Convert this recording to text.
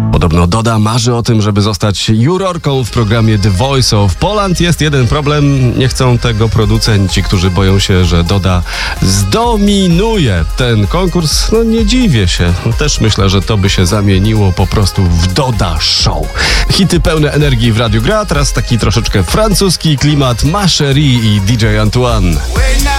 Podobno Doda marzy o tym, żeby zostać jurorką w programie The Voice of Poland. Jest jeden problem, nie chcą tego producenci, którzy boją się, że Doda zdominuje ten konkurs. No nie dziwię się. Też myślę, że to by się zamieniło po prostu w Doda Show. Hity pełne energii w Radiu Gra, teraz taki troszeczkę francuski klimat Ma Chérie i DJ Antoine.